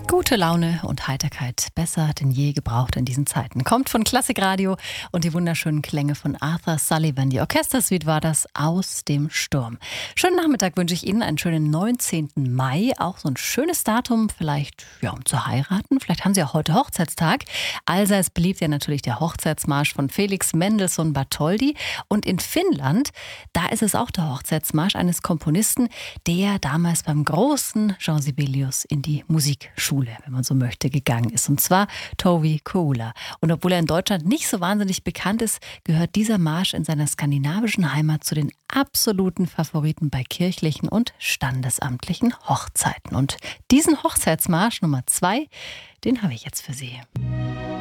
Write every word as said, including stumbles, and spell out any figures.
Gute Laune und Heiterkeit besser denn je gebraucht in diesen Zeiten. Kommt von Klassikradio und die wunderschönen Klänge von Arthur Sullivan. Die Orchestersuite war das Aus dem Sturm. Schönen Nachmittag wünsche ich Ihnen, einen schönen neunzehnten Mai. Auch so ein schönes Datum, vielleicht ja, um zu heiraten. Vielleicht haben Sie auch heute Hochzeitstag. Allseits beliebt ja natürlich der Hochzeitsmarsch von Felix Mendelssohn Bartholdy. Und in Finnland, da ist es auch der Hochzeitsmarsch eines Komponisten, der damals beim großen Jean Sibelius in die Musikschule, wenn man so möchte, gegangen ist. Und zwar Tovi Koula. Und obwohl er in Deutschland nicht so wahnsinnig bekannt ist, gehört dieser Marsch in seiner skandinavischen Heimat zu den absoluten Favoriten bei kirchlichen und standesamtlichen Hochzeiten. Und diesen Hochzeitsmarsch Nummer zwei, den habe ich jetzt für Sie.